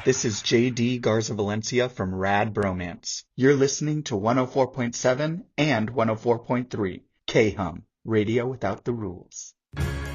This is JD Garza Valencia from Rad Bromance. You're listening to 104.7 and 104.3 K-Hum, Radio Without the Rules.